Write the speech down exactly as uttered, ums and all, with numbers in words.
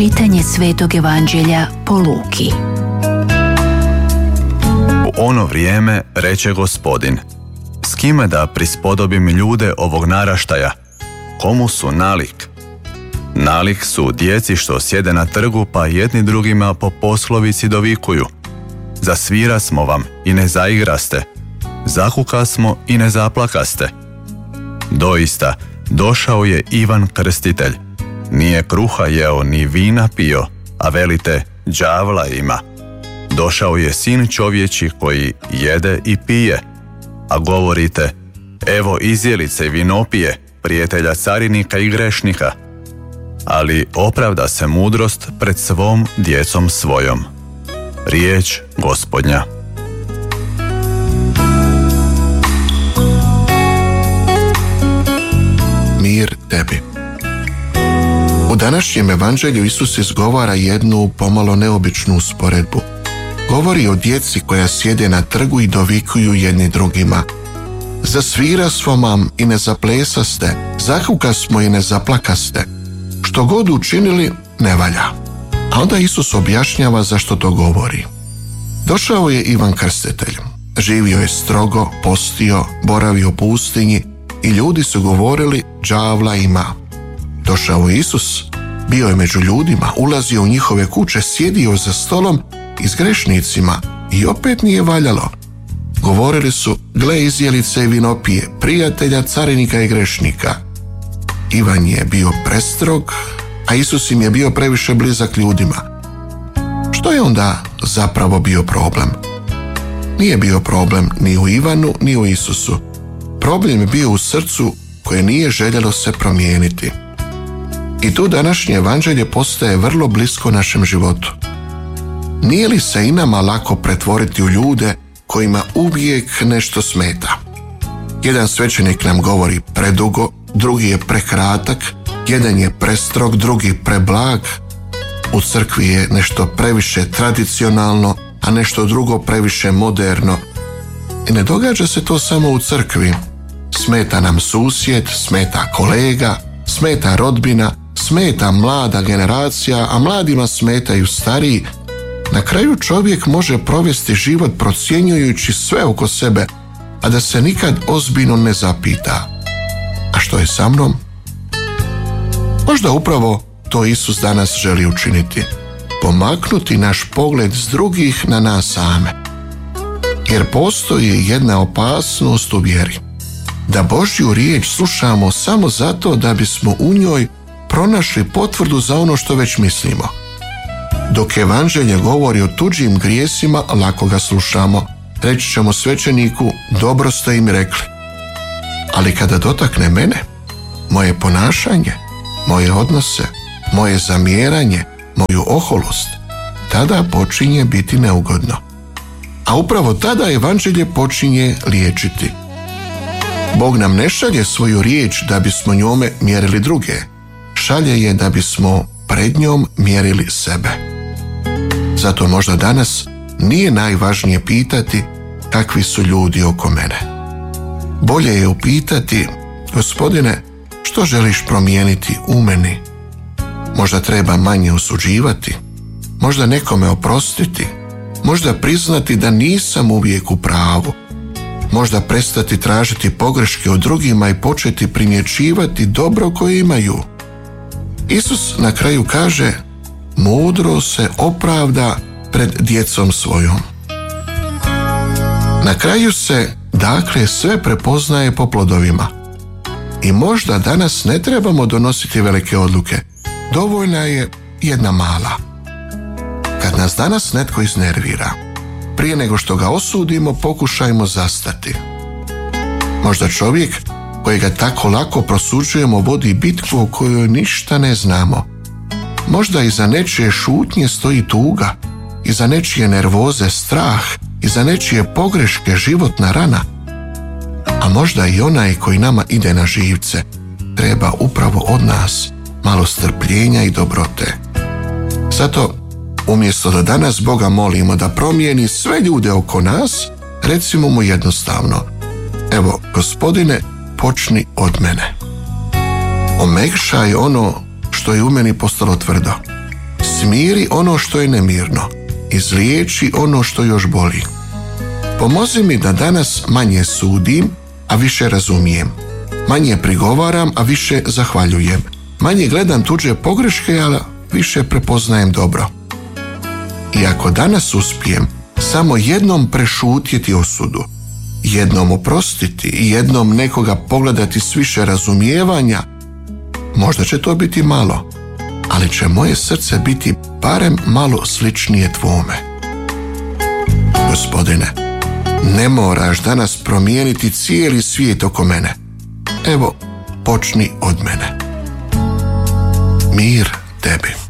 Čitanje Svetog Evanđelja po Luki. U ono vrijeme reče Gospodin: S kime da prispodobim ljude ovog naraštaja? Komu su nalik? Nalik su djeci što sjede na trgu, pa jedni drugima po poslovici dovikuju: Zasvira smo vam i ne zaigraste, zakuka smo i ne zaplakaste. Doista, došao je Ivan Krstitelj. Nije kruha jeo ni vina pio, a velite đavla ima. Došao je Sin čovječi koji jede i pije, a govorite: Evo izjelice i vinopije, prijatelja carinika i grešnika. Ali opravda se mudrost pred svom djecom svojom. Riječ Gospodnja. Mir tebi. U današnjem evanđelju Isus izgovara jednu pomalo neobičnu usporedbu. Govori o djeci koja sjede na trgu i dovikuju jedni drugima: Zasvira smo vam i ne zaplesaste, zakuka smo i ne zaplakaste. Što god učinili, ne valja. A onda Isus objašnjava zašto to govori. Došao je Ivan Krstitelj. Živio je strogo, postio, boravio u pustinji i ljudi su govorili: đavla ima. Došao je Isus, bio je među ljudima, ulazio u njihove kuće, sjedio za stolom i s grešnicima i opet nije valjalo. Govorili su: gle izjelice i vinopije, prijatelja carinika i grešnika. Ivan je bio prestrog, a Isus im je bio previše blizak ljudima. Što je onda zapravo bio problem? Nije bio problem ni u Ivanu, ni u Isusu. Problem je bio u srcu koje nije željelo se promijeniti. I tu današnje evanđelje postaje vrlo blisko našem životu. Nije li se i nama lako pretvoriti u ljude kojima uvijek nešto smeta? Jedan svećenik nam govori predugo, drugi je prekratak, jedan je prestrog, drugi preblag. U crkvi je nešto previše tradicionalno, a nešto drugo previše moderno. I ne događa se to samo u crkvi. Smeta nam susjed, smeta kolega, smeta rodbina, smeta mlada generacija, a mladima smetaju stariji. Na kraju čovjek može provesti život procjenjujući sve oko sebe, a da se nikad ozbiljno ne zapita: a što je sa mnom? Možda upravo to Isus danas želi učiniti. Pomaknuti naš pogled s drugih na nas same. Jer postoji jedna opasnost u vjeri. Da Božju riječ slušamo samo zato da bismo u njoj pronašli potvrdu za ono što već mislimo. Dok evanđelje govori o tuđim grijesima, lako ga slušamo. Reći ćemo svećeniku: dobro ste im rekli. Ali kada dotakne mene, moje ponašanje, moje odnose, moje zamjeranje, moju oholost, tada počinje biti neugodno. A upravo tada evanđelje počinje liječiti. Bog nam ne šalje svoju riječ da bismo njome mjerili druge. Šalje je da bismo pred njom mjerili sebe. Zato možda danas nije najvažnije pitati kakvi su ljudi oko mene. Bolje je upitati: Gospodine, što želiš promijeniti u meni? Možda treba manje osuđivati, možda nekome oprostiti, možda priznati da nisam uvijek u pravu, možda prestati tražiti pogreške od drugima i početi primjećivati dobro koje imaju. Isus na kraju kaže: mudro se opravda pred djecom svojom. Na kraju se, dakle, sve prepoznaje po plodovima. I možda danas ne trebamo donositi velike odluke. Dovoljna je jedna mala. Kad nas danas netko iznervira, prije nego što ga osudimo, pokušajmo zastati. Možda čovjek kojega tako lako prosuđujemo vodi bitku o kojoj ništa ne znamo. Možda iza nečije šutnje stoji tuga, iza nečije nervoze strah, iza nečije pogreške životna rana. A možda i onaj koji nama ide na živce treba upravo od nas malo strpljenja i dobrote. Zato, umjesto da danas Boga molimo da promijeni sve ljude oko nas, recimo mu jednostavno: evo, Gospodine, počni od mene. Omekšaj ono što je u meni postalo tvrdo. Izmiri ono što je nemirno, izliječi ono što još boli. Pomozi mi da danas manje sudim, a više razumijem. Manje prigovaram, a više zahvaljujem. Manje gledam tuđe pogreške, ali više prepoznajem dobro. I ako danas uspijem samo jednom prešutjeti osudu, jednom oprostiti i jednom nekoga pogledati s više razumijevanja, možda će to biti malo, ali će moje srce biti barem malo sličnije tvome. Gospodine, ne moraš danas promijeniti cijeli svijet oko mene. Evo, počni od mene. Mir tebi.